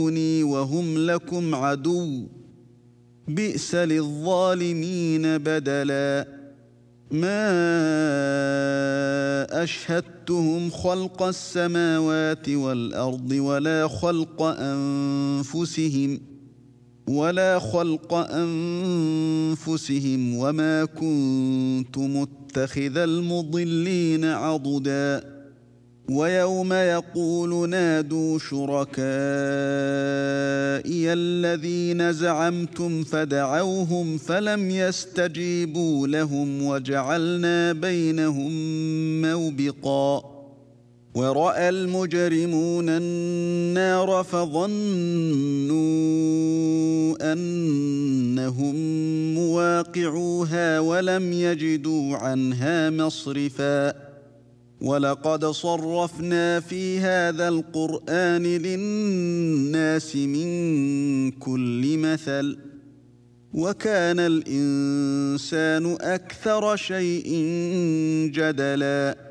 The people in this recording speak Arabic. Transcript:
وهم لكم عدو بئس للظالمين بدلا ما أشهدتهم خلق السماوات والأرض ولا خلق أنفسهم وما كنت متخذ المضلين عضدا ويوم يقول نادوا شركائي الذين زعمتم فدعوهم فلم يستجيبوا لهم وجعلنا بينهم موبقا ورأى المجرمون النار فظنوا أنهم مواقعوها ولم يجدوا عنها مصرفا ولقد صرفنا في هذا القرآن للناس من كل مثل وكان الإنسان أكثر شيء جدلا